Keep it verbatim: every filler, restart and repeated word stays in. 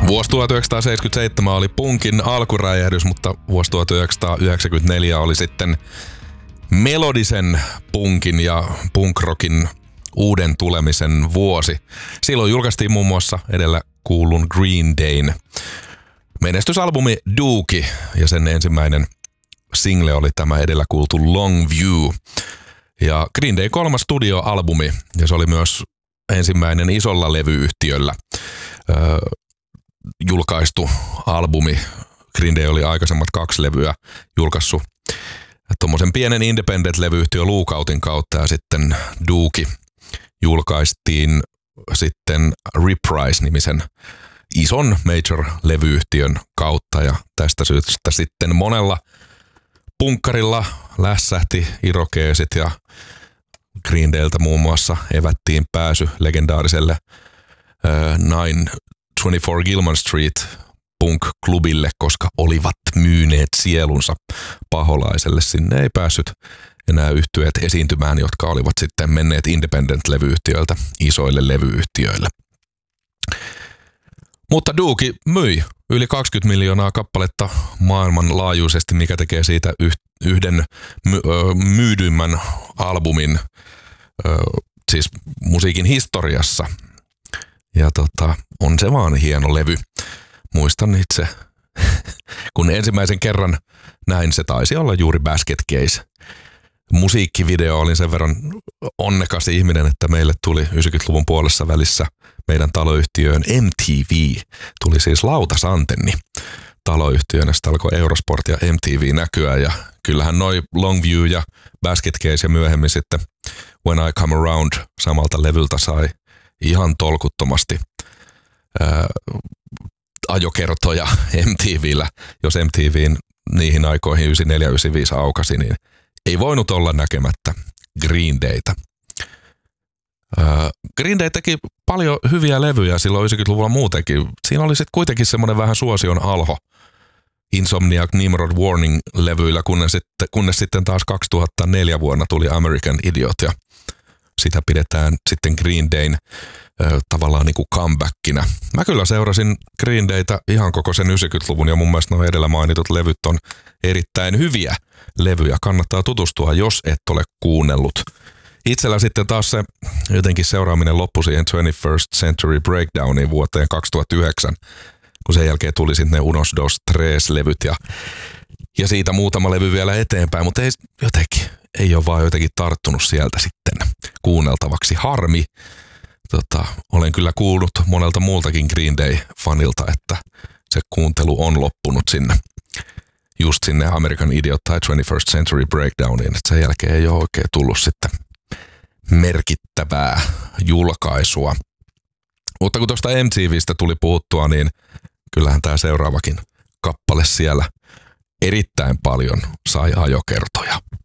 Vuosi tuhatyhdeksänsataaseitsemänkymmentäseitsemän oli punkin alkuräjähdys, mutta vuosi tuhatyhdeksänsataayhdeksänkymmentäneljä oli sitten melodisen punkin ja punkrockin uuden tulemisen vuosi. Silloin julkaistiin muun muassa edellä kuulun Green Dayn menestysalbumi Dookie, ja sen ensimmäinen single oli tämä edellä kuultu Long View. Ja Green Day kolmas studioalbumi, ja se oli myös ensimmäinen isolla levyyhtiöllä öö, julkaistu albumi. Green Day oli aikaisemmat kaksi levyä julkaissut tuommoisen pienen independent-levyyhtiö Lookoutin kautta, ja sitten Dookie julkaistiin sitten Reprise-nimisen ison major-levyyhtiön kautta, ja tästä syystä sitten monella punkkarilla lässähti irokeesit, ja Green Dayltä muun muassa evättiin pääsy legendaariselle uh, nine twenty-four Gilman Street punk-klubille, koska olivat myyneet sielunsa paholaiselle. Sinne ei päässyt enää yhtyeet esiintymään, jotka olivat sitten menneet independent-levyyhtiöiltä isoille levyyhtiöille. Mutta Dookie myi yli kaksikymmentä miljoonaa kappaletta maailmanlaajuisesti, mikä tekee siitä yhden my- myydyimmän albumin siis musiikin historiassa. Ja tota, on se vaan hieno levy. Muistan itse, kun ensimmäisen kerran näin, se taisi olla juuri Basket Case. Musiikkivideo, olin sen verran onnekas ihminen, että meille tuli yhdeksänkymmentäluvun puolessa välissä meidän taloyhtiöön M T V. Tuli siis lautasantenni taloyhtiöön, ja sitten alkoi Eurosport ja M T V näkyä, ja kyllähän noi Longview ja Basket Case ja myöhemmin sitten When I Come Around samalta levyltä sai ihan tolkuttomasti ää, ajokertoja M T V:llä. Jos M T V:n niihin aikoihin yhdeksänkymmentäneljä yhdeksänkymmentäviisi aukasi, niin ei voinut olla näkemättä Green Daytä. Äh, Green Day teki paljon hyviä levyjä silloin yhdeksänkymmentäluvulla muutenkin. Siinä oli sitten kuitenkin semmoinen vähän suosion alho Insomniac, Nimrod, Warning-levyillä, kunnes sitten, kunnes sitten taas kaksituhattaneljä vuonna tuli American Idiot, ja sitä pidetään sitten Green Dayn äh, tavallaan niin kuin comebackina. Mä kyllä seurasin Green Daytä ihan koko sen yhdeksänkymmentäluvun, ja mun mielestä nuo edellä mainitut levyt on erittäin hyviä levyjä. Kannattaa tutustua, jos et ole kuunnellut. Itsellä sitten taas se jotenkin seuraaminen loppui siihen twenty-first Century Breakdowniin vuoteen kaksituhattayhdeksän, kun sen jälkeen tuli sitten ne Unos Dos Tres-levyt ja, ja siitä muutama levy vielä eteenpäin, mutta ei jotenkin, ei ole vaan jotenkin tarttunut sieltä sitten kuunneltavaksi. Harmi. Tota, olen kyllä kuullut monelta muultakin Green Day-fanilta, että se kuuntelu on loppunut sinne, just sinne American Idiot tai twenty-first Century Breakdowniin, että sen jälkeen ei ole oikein tullut sitten merkittävää julkaisua. Mutta kun tuosta M T V:stä tuli puhuttua, niin kyllähän tämä seuraavakin kappale siellä erittäin paljon sai ajokertoja.